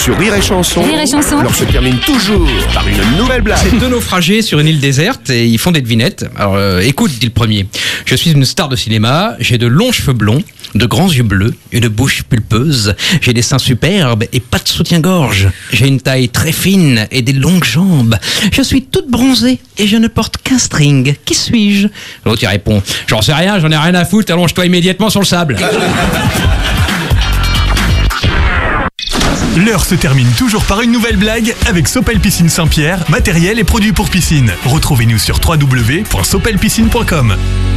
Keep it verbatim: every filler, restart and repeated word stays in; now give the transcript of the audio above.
Sur Rire et Chanson, Rire et Chanson. l'heure se termine toujours par une nouvelle blague. C'est deux naufragés sur une île déserte et ils font des devinettes. Alors euh, écoute, dit le premier. Je suis une star de cinéma, j'ai de longs cheveux blonds, de grands yeux bleus, une bouche pulpeuse, j'ai des seins superbes et pas de soutien-gorge. J'ai une taille très fine et des longues jambes. Je suis toute bronzée et je ne porte qu'un string. Qui suis-je ? L'autre il répond, j'en sais rien, j'en ai rien à foutre, allonge-toi immédiatement sur le sable. L'heure se termine toujours par une nouvelle blague avec Sopel Piscine Saint-Pierre, matériel et produits pour piscine. Retrouvez-nous sur w w w point sopel piscine point com.